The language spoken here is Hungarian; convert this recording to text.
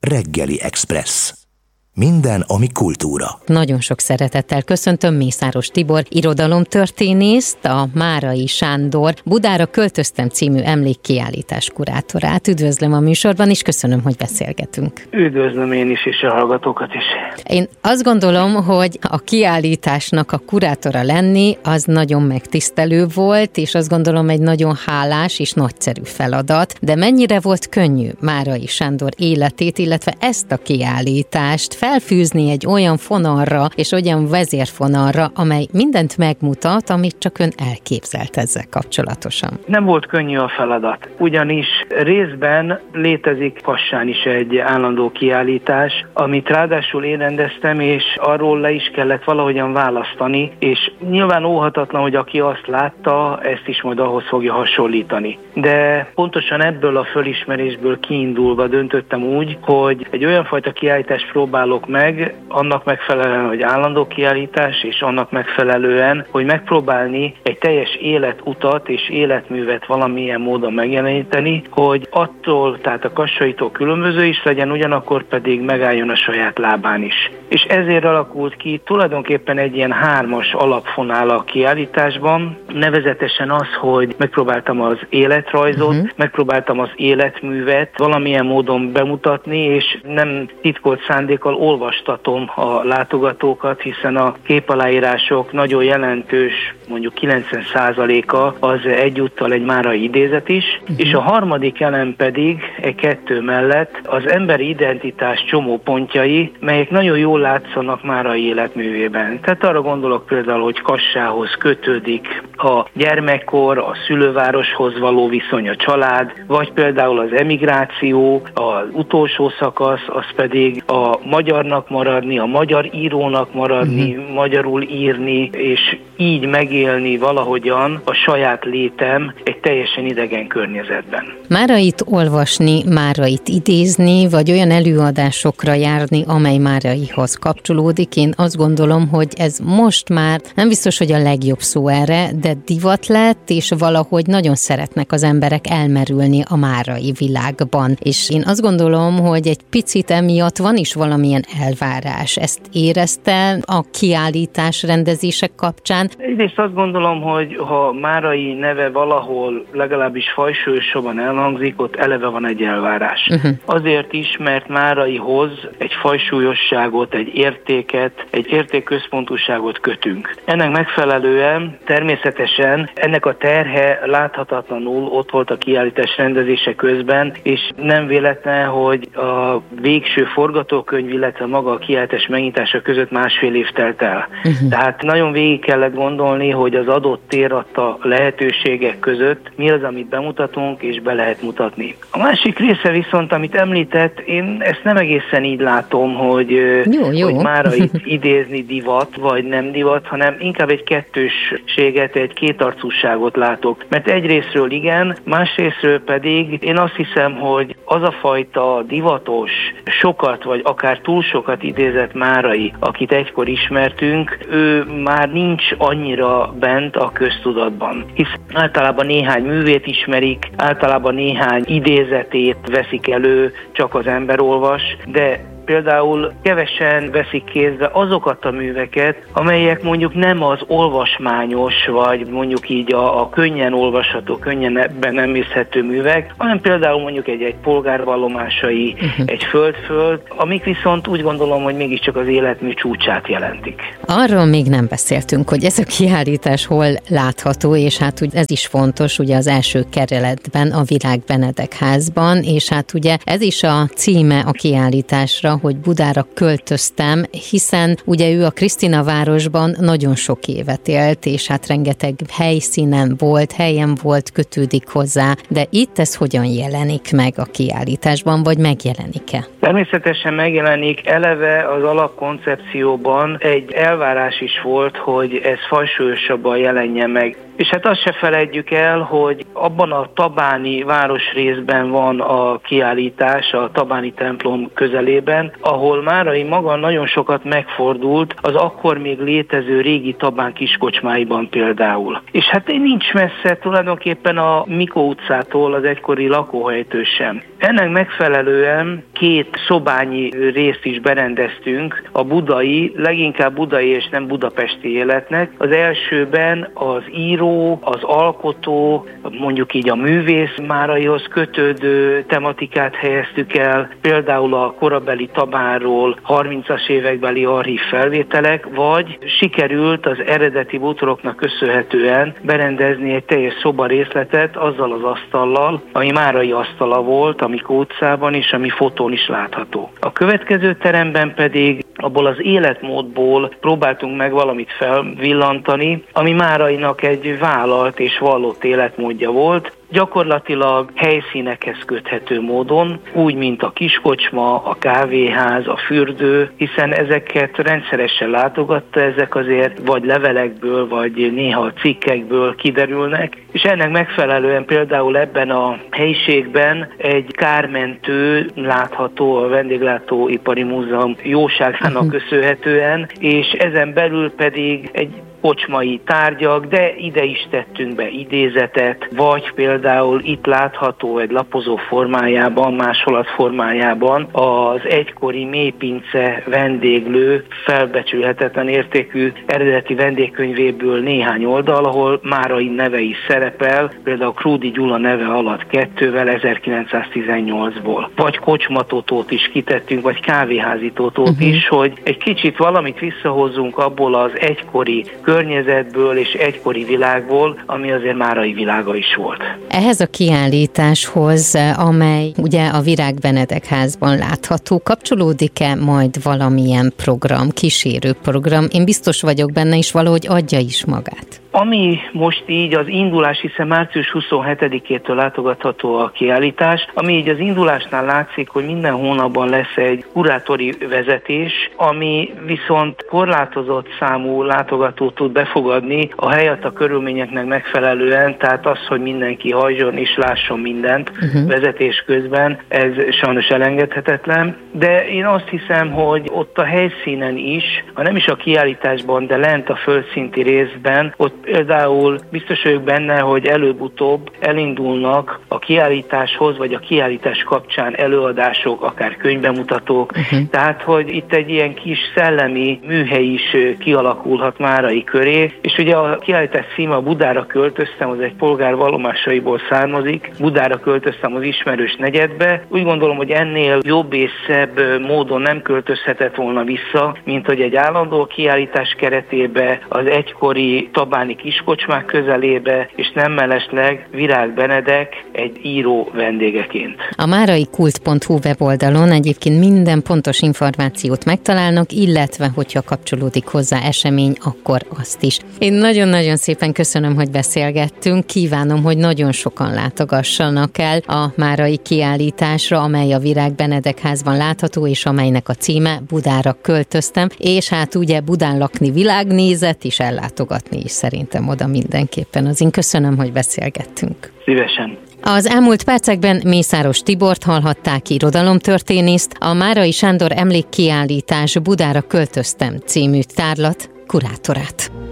Reggeli Express. Minden, ami kultúra. Nagyon sok szeretettel köszöntöm Mészáros Tibor irodalomtörténészt, a Márai Sándor Budára költöztem című emlékkiállítás kurátorát. Üdvözlöm a műsorban, és köszönöm, hogy beszélgetünk. Üdvözlöm én is, és a hallgatókat is. Én azt gondolom, hogy a kiállításnak a kurátora lenni, az nagyon megtisztelő volt, és azt gondolom egy nagyon hálás és nagyszerű feladat. De mennyire volt könnyű Márai Sándor életét, illetve ezt a kiállítást felfűzni egy olyan fonalra és olyan vezérfonalra, amely mindent megmutat, amit csak ön elképzelt ezzel kapcsolatosan. Nem volt könnyű a feladat, ugyanis részben létezik Kassán is egy állandó kiállítás, amit ráadásul én rendeztem, és arról le is kellett valahogyan választani, és nyilván óhatatlan, hogy aki azt látta, ezt is majd ahhoz fogja hasonlítani. De pontosan ebből a fölismerésből kiindulva döntöttem úgy, hogy egy olyan fajta kiállítást próbálok meg, annak megfelelően, hogy állandó kiállítás, és annak megfelelően, hogy megpróbálni egy teljes életutat és életművet valamilyen módon megjeleníteni, hogy attól, tehát a kassaitól különböző is legyen, ugyanakkor pedig megálljon a saját lábán is. És ezért alakult ki tulajdonképpen egy ilyen 3-as alapfonál a kiállításban, nevezetesen az, hogy megpróbáltam az életrajzot, megpróbáltam az életművet valamilyen módon bemutatni, és nem titkolt szándékkal olvastatom a látogatókat, hiszen a képaláírások nagyon jelentős, mondjuk 90%-a az egyúttal egy márai idézet is, és a harmadik elem pedig egy 2 mellett az emberi identitás csomópontjai, melyek nagyon jól látszanak márai életművében. Tehát arra gondolok például, hogy Kassához kötődik a gyermekkor, a szülővároshoz való viszony, a család, vagy például az emigráció, az utolsó szakasz, az pedig a magyarnak maradni, a magyar írónak maradni, magyarul írni, és így megélni valahogyan a saját létem egy teljesen idegen környezetben. Márait olvasni, Márait idézni, vagy olyan előadásokra járni, amely Máraihoz kapcsolódik, én azt gondolom, hogy ez most már nem biztos, hogy a legjobb szó erre, de divat lett, és valahogy nagyon szeretnek az emberek elmerülni a márai világban. És én azt gondolom, hogy egy picit emiatt van is valamilyen elvárás. Ezt érezte a kiállítás rendezések kapcsán? Egyrészt azt gondolom, hogy ha Márai neve valahol legalábbis fajsúlyosabban elhangzik, ott eleve van egy elvárás. Azért is, mert Máraihoz egy fajsúlyosságot, egy értéket, egy értékközpontúságot kötünk. Ennek megfelelően természetesen ennek a terhe láthatatlanul ott volt a kiállítás rendezése közben, és nem véletlen, hogy a végső forgatókönyv, illetve maga a kiállítás megnyitása között 1,5 év telt el. Tehát nagyon végig kellett gondolni, hogy az adott tér adta lehetőségek között mi az, amit bemutatunk, és be lehet mutatni. A másik része viszont, amit említett, én ezt nem egészen így látom, hogy Márait idézni divat, vagy nem divat, hanem inkább egy kettősséget, egy kétarcúságot látok. Mert egyrészről igen, másrészről pedig én azt hiszem, hogy az a fajta divatos, sokat vagy akár túl sokat idézett Márai, akit egykor ismertünk, ő már nincs annyira bent a köztudatban. Hisz általában néhány művét ismerik, általában néhány idézetét veszik elő, csak az ember olvas, de például kevesen veszik kézbe azokat a műveket, amelyek mondjuk nem az olvasmányos, vagy mondjuk így a könnyen olvasható, könnyen benemészhető művek, hanem például mondjuk egy polgárvallomásai, egy föld, amik viszont úgy gondolom, hogy mégiscsak az életmű csúcsát jelentik. Arról még nem beszéltünk, hogy ez a kiállítás hol látható, és hát ugye ez is fontos, ugye az első kerületben, a Virág Benedek házban, és hát ugye ez is a címe a kiállításra, hogy Budára költöztem, hiszen ugye ő a Krisztinavárosban nagyon sok évet élt, és hát rengeteg helyen volt, kötődik hozzá, de itt ez hogyan jelenik meg a kiállításban, vagy megjelenik-e? Természetesen megjelenik, eleve az alapkoncepcióban egy elvárás is volt, hogy ez fajsúlyosabban jelenjen meg. És hát azt se feledjük el, hogy abban a tabáni városrészben van a kiállítás, a tabáni templom közelében, ahol Márai maga nagyon sokat megfordult az akkor még létező régi Tabán kiskocsmáiban például. És hát nincs messze tulajdonképpen a Mikó utcától az egykori lakóhelytől sem. ennek megfelelően 2 szobányi részt is berendeztünk a budai, leginkább budai és nem budapesti életnek. Az elsőben az író, az alkotó, mondjuk így a művész Máraihoz kötődő tematikát helyeztük el, például a korabeli Tabánról 30-as évekbeli archív felvételek, vagy sikerült az eredeti bútoroknak köszönhetően berendezni egy teljes szobarészletet azzal az asztallal, ami márai asztala volt a Mikó utcában, és ami fotón is látható. A következő teremben pedig abból az életmódból próbáltunk meg valamit felvillantani, ami Márainak egy vállalt és vallott életmódja volt, gyakorlatilag helyszínekhez köthető módon, úgy, mint a kiskocsma, a kávéház, a fürdő, hiszen ezeket rendszeresen látogatta, ezek azért vagy levelekből, vagy néha cikkekből kiderülnek, és ennek megfelelően például ebben a helyiségben egy kármentő látható a Vendéglátóipari Múzeum jóságának köszönhetően, és ezen belül pedig egy kocsmai tárgyak, de ide is tettünk be idézetet, vagy például itt látható egy lapozó formájában, másolat formájában az egykori mélypince vendéglő felbecsülhetetlen értékű eredeti vendégkönyvéből néhány oldal, ahol Márai neve is szerepel, például Krúdy Gyula neve alatt 2-vel 1918-ból. Vagy kocsmatotót is kitettünk, vagy kávéházítótót is, hogy egy kicsit valamit visszahozzunk abból az egykori környezetből és egykori világból, ami azért márai világa is volt. Ehhez a kiállításhoz, amely ugye a Virág Benedek házban látható, kapcsolódik-e majd valamilyen program, kísérő program? Én biztos vagyok benne, és valahogy adja is magát. Ami most így az indulás, hiszen március 27-től látogatható a kiállítás, ami így az indulásnál látszik, hogy minden hónapban lesz egy kurátori vezetés, ami viszont korlátozott számú látogatót tud befogadni a helyet a körülményeknek megfelelően, tehát az, hogy mindenki hajzson és lásson mindent vezetés közben, ez sajnos elengedhetetlen, de én azt hiszem, hogy ott a helyszínen is, ha nem is a kiállításban, de lent a földszinti részben, ott például biztos vagyok benne, hogy előbb-utóbb elindulnak a kiállításhoz, vagy a kiállítás kapcsán előadások, akár könyvbemutatók, tehát, hogy itt egy ilyen kis szellemi műhely is kialakulhat Márai köré, és ugye a kiállítás címe a Budára költöztem, az egy polgár vallomásaiból származik, Budára költöztem az ismerős negyedbe. Úgy gondolom, hogy ennél jobb és szebb módon nem költözhetett volna vissza, mint hogy egy állandó kiállítás keretébe, az egykori tabáni kiskocsmák közelébe, és nem mellesleg Virág Benedek egy író vendégeként. A máraikult.hu weboldalon egyébként minden pontos információt megtalálnak, illetve hogyha kapcsolódik hozzá esemény, akkor azt is. Én nagyon-nagyon szépen köszönöm, hogy beszélgettünk, kívánom, hogy nagyon sokan látogassanak el a márai kiállításra, amely a Virág Benedek házban látható, és amelynek a címe Budára költöztem, és hát ugye Budán lakni világnézet, és ellátogatni is szerintem oda mindenképpen. Az én köszönöm, hogy beszélgettünk. Szívesen. Az elmúlt percekben Mészáros Tibort hallhatták, irodalomtörténészt, a Márai Sándor emlékkiállítás Budára költöztem című tárlat kurátorát.